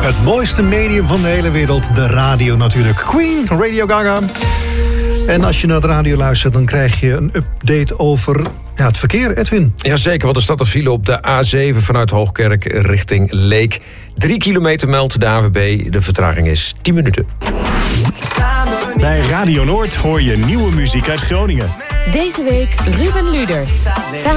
Het mooiste medium van de hele wereld, de radio natuurlijk. Queen, Radio Gaga. En als je naar de radio luistert, dan krijg je een update over het verkeer, Edwin. Jazeker, want er staat een file op de A7 vanuit Hoogkerk richting Leek. 3 kilometer meldt de ANWB. De vertraging is 10 minuten. Bij Radio Noord hoor je nieuwe muziek uit Groningen. Deze week Ruben Luders.